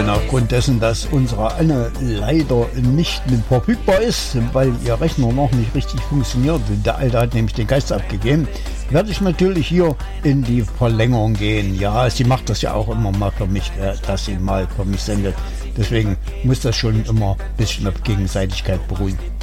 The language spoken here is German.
aufgrund dessen, dass unsere Anne leider nicht mit verfügbar ist, weil ihr Rechner noch nicht richtig funktioniert, der Alte hat nämlich den Geist abgegeben, werde ich natürlich hier in die Verlängerung gehen. Ja, sie macht das ja auch immer mal für mich, dass sie mal für mich sendet. Deswegen muss das schon immer ein bisschen auf Gegenseitigkeit beruhen.